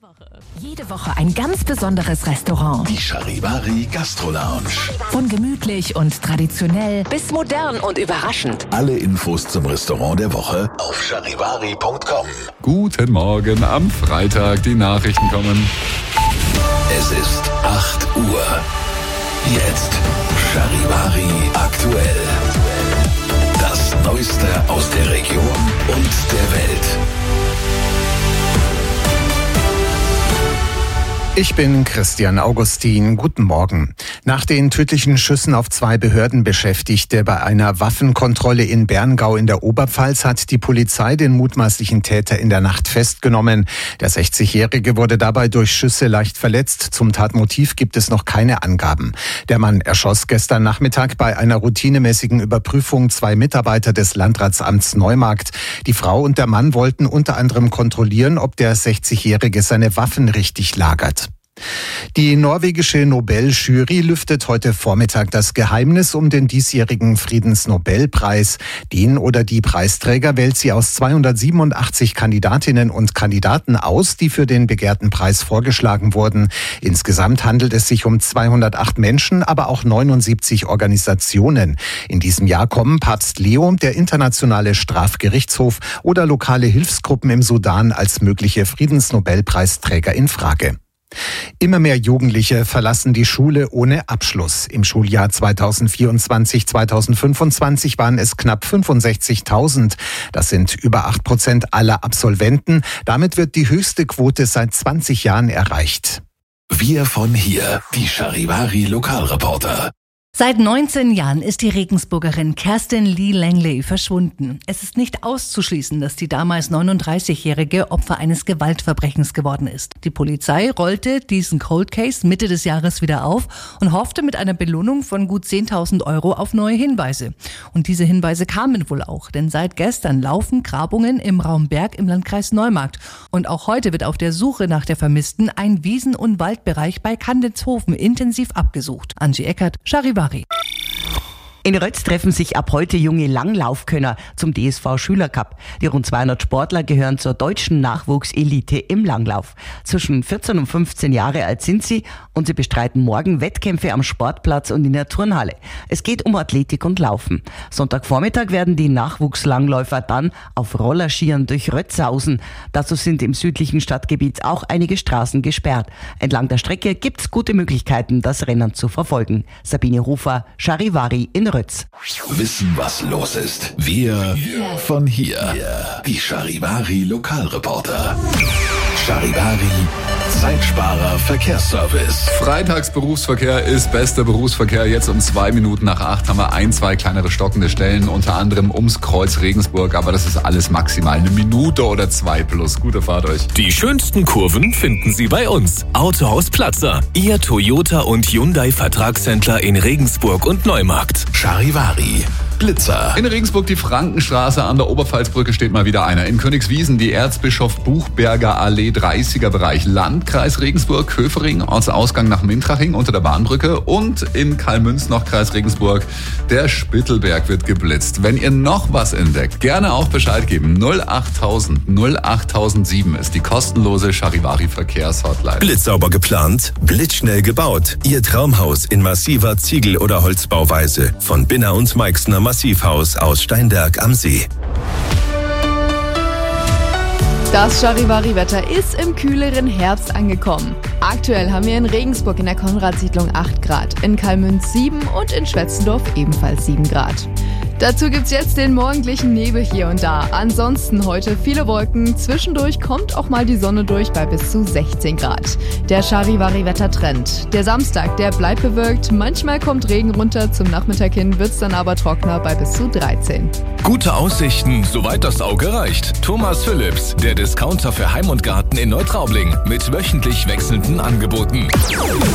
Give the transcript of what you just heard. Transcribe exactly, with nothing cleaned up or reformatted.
Jede Woche ein ganz besonderes Restaurant. Die Charivari Gastro Lounge. Von gemütlich und traditionell bis modern und überraschend. Alle Infos zum Restaurant der Woche auf charivari punkt com. Guten Morgen am Freitag, die Nachrichten kommen. Es ist acht Uhr. Jetzt Charivari aktuell. Das Neueste aus der Region und der Welt. Ich bin Christian Augustin. Guten Morgen. Nach den tödlichen Schüssen auf zwei Behördenbeschäftigte bei einer Waffenkontrolle in Berngau in der Oberpfalz hat die Polizei den mutmaßlichen Täter in der Nacht festgenommen. Der sechzigjährige wurde dabei durch Schüsse leicht verletzt. Zum Tatmotiv gibt es noch keine Angaben. Der Mann erschoss gestern Nachmittag bei einer routinemäßigen Überprüfung zwei Mitarbeiter des Landratsamts Neumarkt. Die Frau und der Mann wollten unter anderem kontrollieren, ob der sechzigjährige seine Waffen richtig lagert. Die norwegische Nobeljury lüftet heute Vormittag das Geheimnis um den diesjährigen Friedensnobelpreis. Den oder die Preisträger wählt sie aus zweihundertsiebenundachtzig Kandidatinnen und Kandidaten aus, die für den begehrten Preis vorgeschlagen wurden. Insgesamt handelt es sich um zweihundertacht Menschen, aber auch neunundsiebzig Organisationen. In diesem Jahr kommen Papst Leo, der Internationale Strafgerichtshof oder lokale Hilfsgruppen im Sudan als mögliche Friedensnobelpreisträger in Frage. Immer mehr Jugendliche verlassen die Schule ohne Abschluss. Im Schuljahr zweitausendvierundzwanzig zweitausendfünfundzwanzig waren es knapp fünfundsechzigtausend. Das sind über acht Prozent aller Absolventen. Damit wird die höchste Quote seit zwanzig Jahren erreicht. Wir von hier, die Charivari Lokalreporter. Seit neunzehn Jahren ist die Regensburgerin Kerstin Lee Langley verschwunden. Es ist nicht auszuschließen, dass die damals neununddreißigjährige Opfer eines Gewaltverbrechens geworden ist. Die Polizei rollte diesen Cold Case Mitte des Jahres wieder auf und hoffte mit einer Belohnung von gut zehntausend Euro auf neue Hinweise. Und diese Hinweise kamen wohl auch, denn seit gestern laufen Grabungen im Raum Berg im Landkreis Neumarkt. Und auch heute wird auf der Suche nach der Vermissten ein Wiesen- und Waldbereich bei Kandenzhofen intensiv abgesucht. Angie Eckert, Charivari. In Rötz treffen sich ab heute junge Langlaufkönner zum D S V-Schülercup. Die rund zweihundert Sportler gehören zur deutschen Nachwuchselite im Langlauf. Zwischen vierzehn und fünfzehn Jahre alt sind sie und sie bestreiten morgen Wettkämpfe am Sportplatz und in der Turnhalle. Es geht um Athletik und Laufen. Sonntagvormittag werden die Nachwuchslangläufer dann auf Rollerskiern durch Rötz sausen. Dazu sind im südlichen Stadtgebiet auch einige Straßen gesperrt. Entlang der Strecke gibt's gute Möglichkeiten, das Rennen zu verfolgen. Sabine Hofer, Charivari in Rötz. Wissen, was los ist. Wir von hier. Die Charivari Lokalreporter. Charivari Zeitsparer Verkehrsservice. Freitagsberufsverkehr ist bester Berufsverkehr. Jetzt um zwei Minuten nach acht haben wir ein, zwei kleinere stockende Stellen, unter anderem ums Kreuz Regensburg. Aber das ist alles maximal eine Minute oder zwei plus. Gute Fahrt euch. Die schönsten Kurven finden Sie bei uns. Autohaus Platzer. Ihr Toyota und Hyundai Vertragshändler in Regensburg und Neumarkt. Charivari Blitzer. In Regensburg die Frankenstraße an der Oberpfalzbrücke steht mal wieder einer. In Königswiesen die Erzbischof Buchberger Allee dreißiger Bereich Landkreis Regensburg, Höfering, Ortsausgang nach Mintraching unter der Bahnbrücke und in Kalmünz noch Kreis Regensburg. Der Spittelberg wird geblitzt. Wenn ihr noch was entdeckt, gerne auch Bescheid geben. null achttausend null achttausendsieben ist die kostenlose Charivari Verkehrshotline. Blitzsauber geplant, blitzschnell gebaut. Ihr Traumhaus in massiver Ziegel- oder Holzbauweise. Von Binner und Meixner Massivhaus aus Steinberg am See. Das Charivari-Wetter ist im kühleren Herbst angekommen. Aktuell haben wir in Regensburg in der Konradsiedlung acht Grad, in Kalmünz sieben und in Schwetzendorf ebenfalls sieben Grad. Dazu gibt's jetzt den morgendlichen Nebel hier und da. Ansonsten heute viele Wolken. Zwischendurch kommt auch mal die Sonne durch bei bis zu sechzehn Grad. Der Charivari-Wettertrend. Der Samstag, der bleibt bewölkt. Manchmal kommt Regen runter. Zum Nachmittag hin wird's dann aber trockener bei bis zu dreizehn. Gute Aussichten, soweit das Auge reicht. Thomas Phillips, der Discounter für Heim und Garten in Neutraubling mit wöchentlich wechselnden Angeboten.